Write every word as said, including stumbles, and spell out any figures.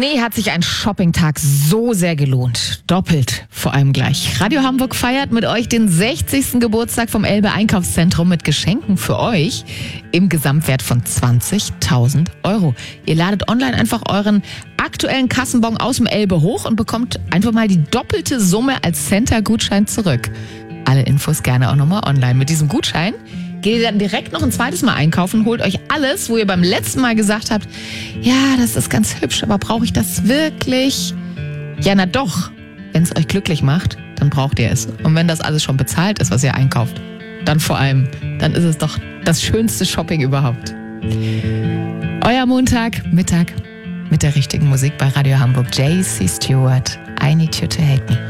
Nee, hat sich ein Shoppingtag so sehr gelohnt. Doppelt vor allem gleich. Radio Hamburg feiert mit euch den sechzigsten Geburtstag vom Elbe Einkaufszentrum mit Geschenken für euch im Gesamtwert von zwanzigtausend Euro. Ihr ladet online einfach euren aktuellen Kassenbon aus dem Elbe hoch und bekommt einfach mal die doppelte Summe als Center-Gutschein zurück. Alle Infos gerne auch nochmal online. Mit diesem Gutschein geht ihr dann direkt noch ein zweites Mal einkaufen, holt euch alles, wo ihr beim letzten Mal gesagt habt, ja, das ist ganz hübsch, aber brauche ich das wirklich? Ja, na doch. Wenn es euch glücklich macht, dann braucht ihr es. Und wenn das alles schon bezahlt ist, was ihr einkauft, dann vor allem, dann ist es doch das schönste Shopping überhaupt. Euer Montag, Mittag mit der richtigen Musik bei Radio Hamburg. J C Stewart, I Need You to Hate Me.